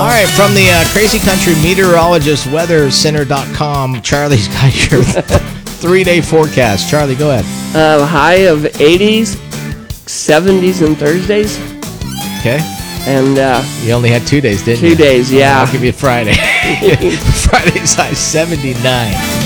right, from the Crazy Country Meteorologist WeatherCenter.com, Charlie's got your 3-day forecast. Charlie, go ahead. High of 80s, 70s, and Thursdays. Okay. And you only had 2 days, didn't you? 2 days, yeah. I'll give you Friday. Friday's high 79.